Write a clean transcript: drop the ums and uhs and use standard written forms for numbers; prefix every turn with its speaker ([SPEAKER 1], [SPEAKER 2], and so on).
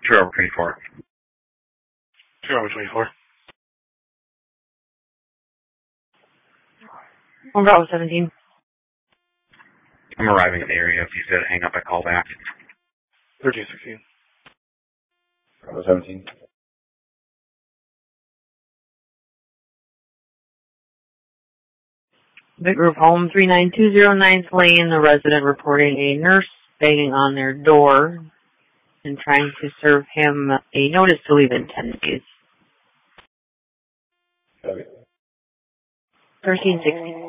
[SPEAKER 1] True over 24.
[SPEAKER 2] True over 24.
[SPEAKER 3] On Bravo 17.
[SPEAKER 1] I'm arriving at the area. If you said hang up, I call back.
[SPEAKER 2] 1316.
[SPEAKER 1] Bravo 17.
[SPEAKER 3] Big Group Home 39209 Lane, the resident reporting a nurse banging on their door and trying to serve him a notice to leave in 10 days.
[SPEAKER 1] Okay.
[SPEAKER 3] 1360.